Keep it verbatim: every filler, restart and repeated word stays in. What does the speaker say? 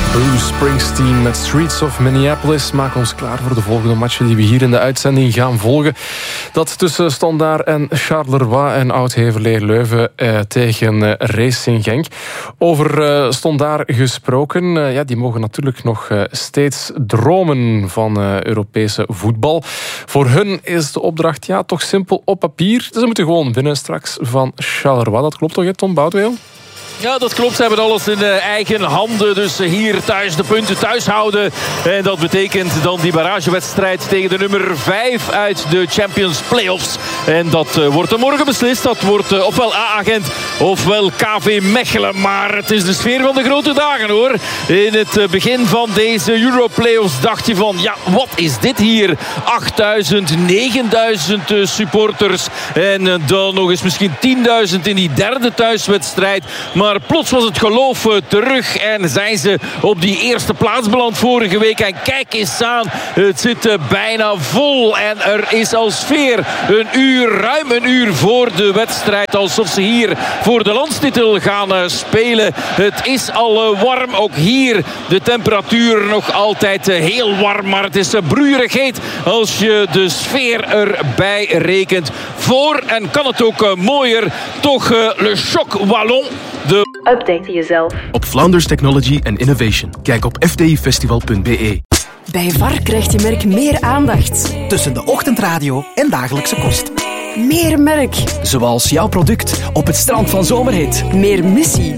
Bruce Springsteen met Streets of Minneapolis maken ons klaar voor de volgende matchen die we hier in de uitzending gaan volgen. Dat tussen Standaard en Charleroi en Oud-Heverlee Leuven eh, tegen eh, Racing Genk. Over eh, Standaard gesproken, eh, ja, die mogen natuurlijk nog eh, steeds dromen van eh, Europese voetbal. Voor hun is de opdracht ja, toch simpel op papier. Ze moeten gewoon winnen straks van Charleroi. Dat klopt toch, hè, Tom Boudewijn? Ja, dat klopt. Ze hebben alles in eigen handen. Dus hier thuis de punten thuis houden. En dat betekent dan die barragewedstrijd tegen de nummer vijf uit de Champions Playoffs. En dat uh, wordt er morgen beslist. Dat wordt uh, ofwel A-agent ofwel K V Mechelen. Maar het is de sfeer van de grote dagen, hoor. In het uh, begin van deze Euro-playoffs dacht je van... Ja, wat is dit hier? achtduizend, negenduizend uh, supporters. En uh, dan nog eens misschien tienduizend in die derde thuiswedstrijd. Maar Maar plots was het geloof terug en zijn ze op die eerste plaats beland vorige week. En kijk eens aan, het zit bijna vol. En er is al sfeer een uur, ruim een uur voor de wedstrijd. Alsof ze hier voor de landstitel gaan spelen. Het is al warm, ook hier de temperatuur nog altijd heel warm. Maar het is broeierig heet als je de sfeer erbij rekent. Voor, en kan het ook mooier, toch Le Choc Wallon. De... Update jezelf op Flanders Technology and Innovation. Kijk op f t i festival punt b e. Bij V A R krijgt je merk meer aandacht. Tussen de ochtendradio en dagelijkse kost. Meer merk. Zoals jouw product op het strand van Zomerhit. Meer missie.